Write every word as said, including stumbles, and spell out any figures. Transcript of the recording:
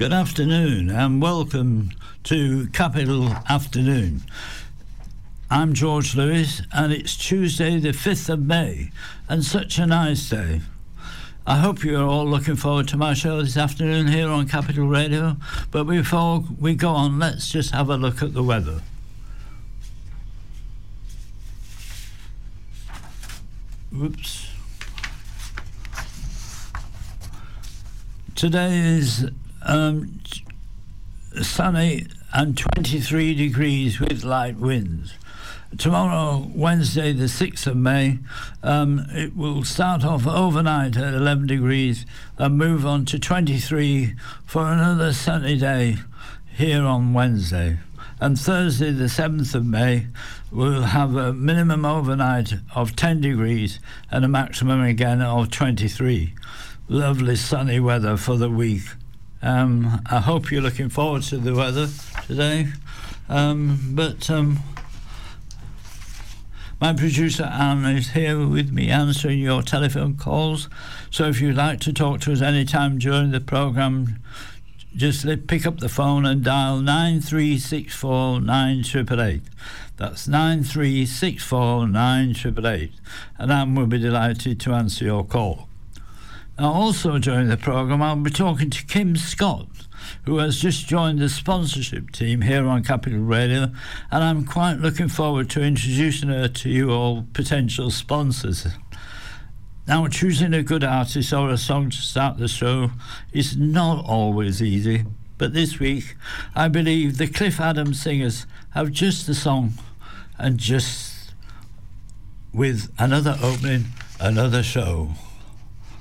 Good afternoon and welcome to Capital Afternoon. I'm George Lewis and it's Tuesday the fifth of May and such a nice day. I hope you're all looking forward to my show this afternoon here on Capital Radio, but before we go on, let's just have a look at the weather. Whoops. Today is um, sunny and twenty-three degrees with light winds. Tomorrow, Wednesday, the sixth of May, um, it will start off overnight at eleven degrees and move on to twenty-three for another sunny day here on Wednesday. And Thursday, the seventh of May, we'll have a minimum overnight of ten degrees and a maximum again of twenty-three. Lovely sunny weather for the week. Um, I hope you're looking forward to the weather today. Um, but um, my producer Anne is here with me answering your telephone calls. So if you'd like to talk to us any time during the programme, just pick up the phone and dial nine three six four nine eight eight eight. That's nine three six four nine eight eight eight. And Anne will be delighted to answer your call. Now, also during the programme, I'll be talking to Kim Scott, who has just joined the sponsorship team here on Capital Radio, and I'm quite looking forward to introducing her to you all potential sponsors. Now, choosing a good artist or a song to start the show is not always easy, but this week, I believe the Cliff Adams Singers have just the song, and just with another opening, another show.